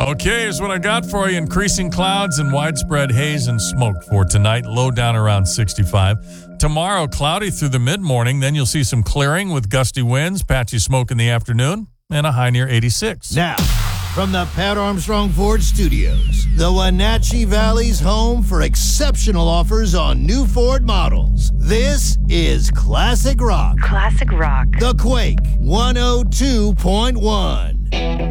Okay, here's what I got for you. Increasing clouds and widespread haze and smoke for tonight. Low down around 65. Tomorrow, cloudy through the mid-morning. Then you'll see some clearing with gusty winds, patchy smoke in the afternoon, and a high near 86. Now, from the Pat Armstrong Ford Studios, the Wenatchee Valley's home for exceptional offers on new Ford models. This is Classic Rock. Classic Rock. The Quake 102.1.